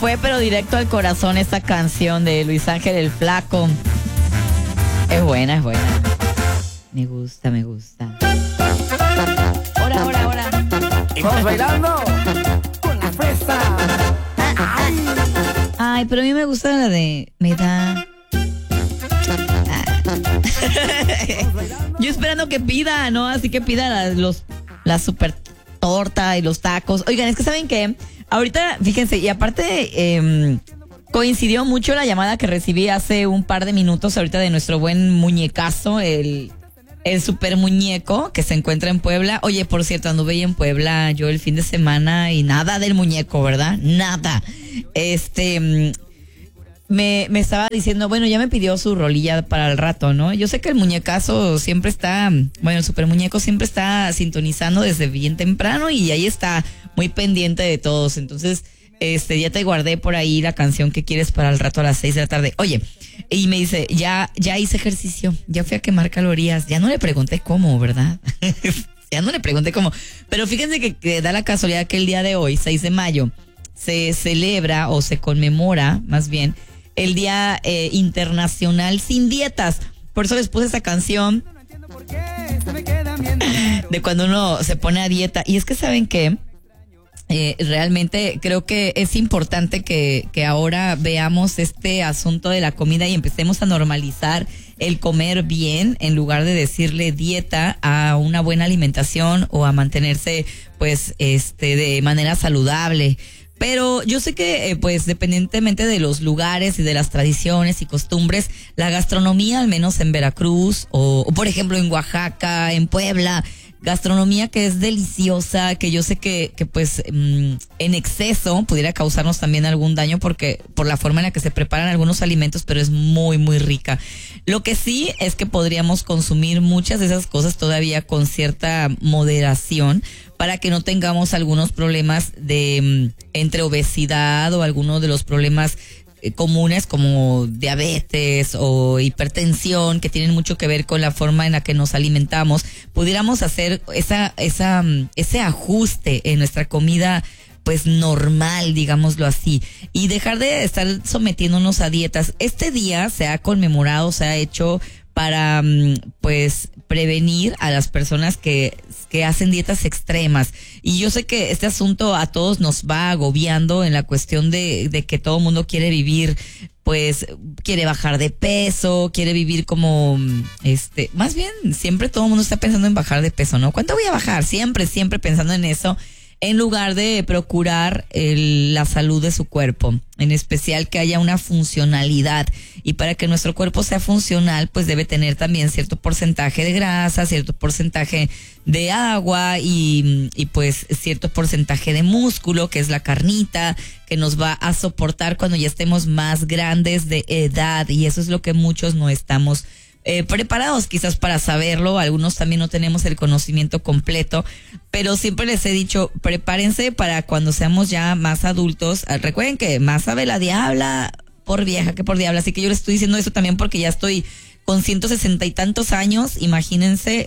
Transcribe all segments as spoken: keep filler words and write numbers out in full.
fue pero directo al corazón esta canción de Luis Ángel el Flaco. Es buena, es buena. Me gusta, me gusta. Ahora, ahora, ahora. Y vamos bailando con la fresa. Ay. Ay, pero a mí me gusta la de me da. Yo esperando que pida, ¿no? Así que pida la, los, la super torta y los tacos. Oigan, es que ¿saben qué? Ahorita, fíjense, y aparte eh, coincidió mucho la llamada que recibí hace un par de minutos ahorita de nuestro buen muñecazo, el, el super muñeco que se encuentra en Puebla. Oye, por cierto, anduve ahí en Puebla yo el fin de semana y nada del muñeco, ¿verdad? Nada. Este... Me, me estaba diciendo, bueno, ya me pidió su rolilla para el rato, ¿no? Yo sé que el muñecazo siempre está, bueno, el super muñeco siempre está sintonizando desde bien temprano y ahí está muy pendiente de todos. Entonces, este, ya te guardé por ahí la canción que quieres para el rato a las seis de la tarde. Oye, y me dice, ya, ya hice ejercicio, ya fui a quemar calorías, ya no le pregunté cómo, ¿verdad? Ya no le pregunté cómo. Pero fíjense que, que da la casualidad que el día de hoy, seis de mayo, se celebra o se conmemora, más bien, el Día eh, Internacional Sin Dietas. Por eso les puse esa canción de cuando uno se pone a dieta. Y es que ¿saben qué? Eh, realmente creo que es importante que, que ahora veamos este asunto de la comida y empecemos a normalizar el comer bien en lugar de decirle dieta a una buena alimentación o a mantenerse pues este de manera saludable. Pero yo sé que, eh, pues, dependientemente de los lugares y de las tradiciones y costumbres, la gastronomía, al menos en Veracruz o, o por ejemplo, en Oaxaca, en Puebla, gastronomía que es deliciosa, que yo sé que, que pues, mmm, en exceso pudiera causarnos también algún daño porque por la forma en la que se preparan algunos alimentos, pero es muy, muy rica. Lo que sí es que podríamos consumir muchas de esas cosas todavía con cierta moderación, para que no tengamos algunos problemas de entre obesidad o algunos de los problemas eh, comunes como diabetes o hipertensión que tienen mucho que ver con la forma en la que nos alimentamos. Pudiéramos hacer esa esa ese ajuste en nuestra comida pues normal, digámoslo así, y dejar de estar sometiéndonos a dietas. Este día se ha conmemorado, se ha hecho para pues prevenir a las personas que, que hacen dietas extremas. Y yo sé que este asunto a todos nos va agobiando en la cuestión de, de que todo el mundo quiere vivir, pues quiere bajar de peso, quiere vivir como, este, más bien siempre todo el mundo está pensando en bajar de peso, ¿no? ¿Cuánto voy a bajar? Siempre, siempre pensando en eso, en lugar de procurar el, la salud de su cuerpo, en especial que haya una funcionalidad. Y para que nuestro cuerpo sea funcional, pues debe tener también cierto porcentaje de grasa, cierto porcentaje de agua y, y pues cierto porcentaje de músculo, que es la carnita, que nos va a soportar cuando ya estemos más grandes de edad. Y eso es lo que muchos no estamos Eh, preparados quizás para saberlo. Algunos también no tenemos el conocimiento completo, pero siempre les he dicho, prepárense para cuando seamos ya más adultos. Recuerden que más sabe la diabla por vieja que por diabla, así que yo les estoy diciendo eso también porque ya estoy con ciento sesenta y tantos años, imagínense.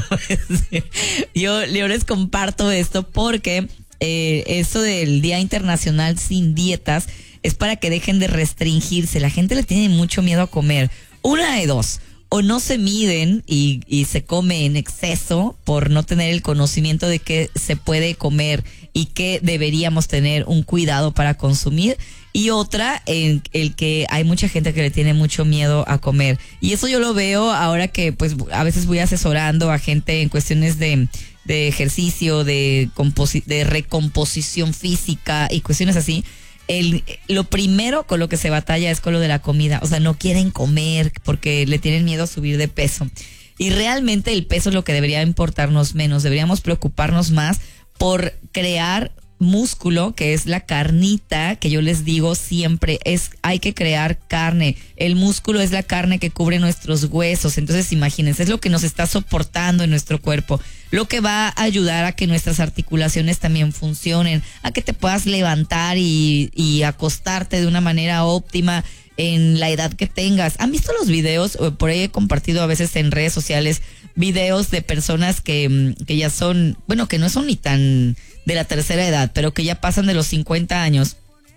yo, yo les comparto esto porque eh, eso del Día Internacional Sin Dietas es para que dejen de restringirse. La gente le tiene mucho miedo a comer. Una de dos: o no se miden y, y se come en exceso por no tener el conocimiento de qué se puede comer y qué deberíamos tener un cuidado para consumir. Y otra, en el que hay mucha gente que le tiene mucho miedo a comer. Y eso yo lo veo ahora que pues a veces voy asesorando a gente en cuestiones de, de ejercicio, de, composi- de recomposición física y cuestiones así. El, lo primero con lo que se batalla es con lo de la comida. O sea, no quieren comer porque le tienen miedo a subir de peso. Y realmente el peso es lo que debería importarnos menos. Deberíamos preocuparnos más por crear músculo, que es la carnita, que yo les digo siempre, es hay que crear carne. El músculo es la carne que cubre nuestros huesos. Entonces, imagínense, es lo que nos está soportando en nuestro cuerpo, lo que va a ayudar a que nuestras articulaciones también funcionen, a que te puedas levantar y, y acostarte de una manera óptima en la edad que tengas. ¿Han visto los videos? Por ahí he compartido a veces en redes sociales videos de personas que, que ya son, bueno, que no son ni tan de la tercera edad, pero que ya pasan de los cincuenta años,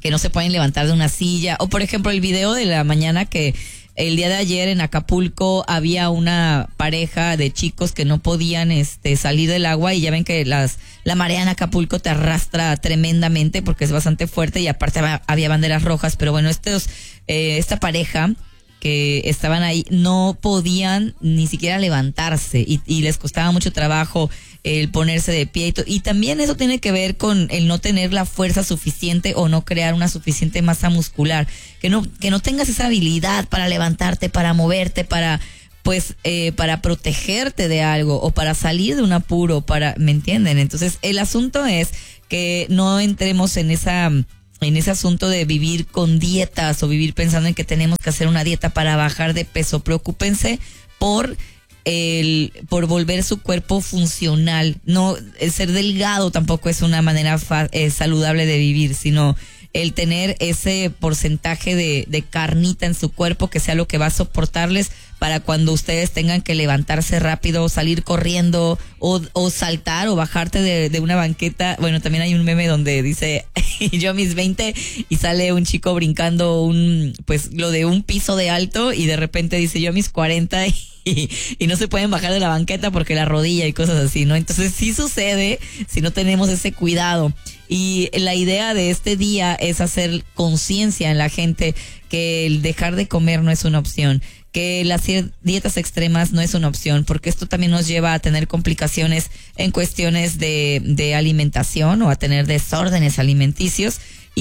que no se pueden levantar de una silla. O por ejemplo el video de la mañana que el día de ayer en Acapulco había una pareja de chicos que no podían este salir del agua, y ya ven que las la marea en Acapulco te arrastra tremendamente porque es bastante fuerte, y aparte había banderas rojas. Pero bueno, estos eh, esta pareja que estaban ahí no podían ni siquiera levantarse, y, y les costaba mucho trabajo el ponerse de pie y, to- y también eso tiene que ver con el no tener la fuerza suficiente o no crear una suficiente masa muscular, que no que no tengas esa habilidad para levantarte, para moverte, para pues eh, para protegerte de algo o para salir de un apuro, para, ¿me entienden? Entonces el asunto es que no entremos en esa en ese asunto de vivir con dietas o vivir pensando en que tenemos que hacer una dieta para bajar de peso. Preocúpense por el por volver su cuerpo funcional. No, el ser delgado tampoco es una manera fa, eh, saludable de vivir, sino el tener ese porcentaje de, de carnita en su cuerpo que sea lo que va a soportarles para cuando ustedes tengan que levantarse rápido, salir corriendo o, o saltar o bajarte de, de una banqueta. Bueno, también hay un meme donde dice yo a mis veinte y sale un chico brincando un pues lo de un piso de alto, y de repente dice yo a mis cuarenta y, y, y no se pueden bajar de la banqueta porque la rodilla y cosas así, ¿no? Entonces sí sucede si no tenemos ese cuidado. Y la idea de este día es hacer conciencia en la gente que el dejar de comer no es una opción, que las dietas extremas no es una opción, porque esto también nos lleva a tener complicaciones en cuestiones de, de alimentación o a tener desórdenes alimenticios,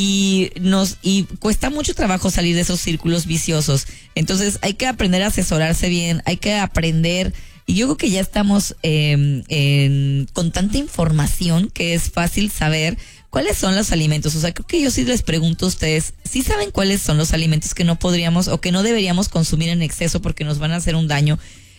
y nos y cuesta mucho trabajo salir de esos círculos viciosos. Entonces hay que aprender a asesorarse bien, hay que aprender. Y yo creo que ya estamos eh, en, con tanta información que es fácil saber cuáles son los alimentos. O sea, creo que yo sí les pregunto a ustedes, ¿sí saben cuáles son los alimentos que no podríamos o que no deberíamos consumir en exceso porque nos van a hacer un daño?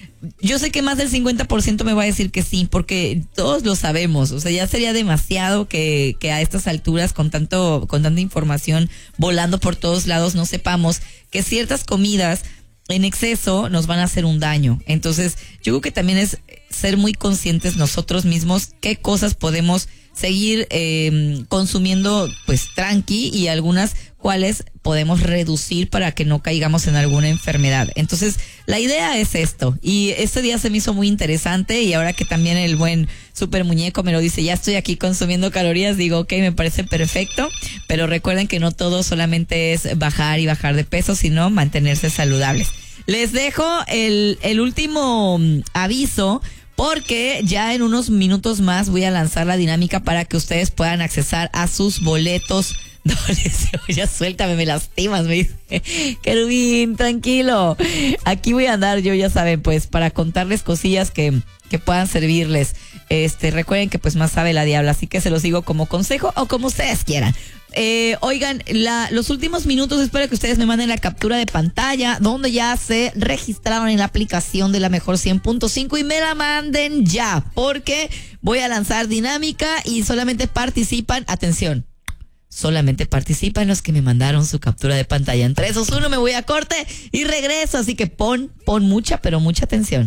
Yo sé que más del cincuenta por ciento me va a decir que sí, porque todos lo sabemos. O sea, ya sería demasiado que, que a estas alturas, con tanto, con tanta información volando por todos lados, no sepamos que ciertas comidas en exceso nos van a hacer un daño. Entonces, yo creo que también es ser muy conscientes nosotros mismos qué cosas podemos seguir eh, consumiendo pues tranqui, y algunas cuales podemos reducir para que no caigamos en alguna enfermedad. Entonces, la idea es esto, y este día se me hizo muy interesante, y ahora que también el buen super muñeco me lo dice, ya estoy aquí consumiendo calorías, digo, ok, me parece perfecto, pero recuerden que no todo solamente es bajar y bajar de peso, sino mantenerse saludables. Les dejo el, el último aviso, porque ya en unos minutos más voy a lanzar la dinámica para que ustedes puedan accesar a sus boletos dobles. Ya suéltame, me lastimas, me dice Querubín, tranquilo. Aquí voy a andar yo, ya saben, pues para contarles cosillas que, que puedan servirles. Este, recuerden que pues más sabe la diabla, así que se los digo como consejo o como ustedes quieran. Eh, oigan, la, los últimos minutos espero que ustedes me manden la captura de pantalla donde ya se registraron en la aplicación de la Mejor cien punto cinco y me la manden ya, porque voy a lanzar dinámica y solamente participan, atención, solamente participan los que me mandaron su captura de pantalla. Entre esos uno me voy a corte y regreso, así que pon, pon mucha, pero mucha atención.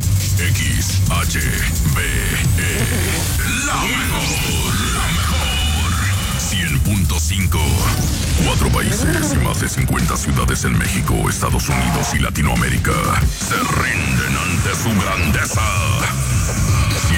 X H B E, la mejor, la mejor, cien punto cinco. Cuatro países y más de cincuenta ciudades en México, Estados Unidos y Latinoamérica se rinden ante su grandeza.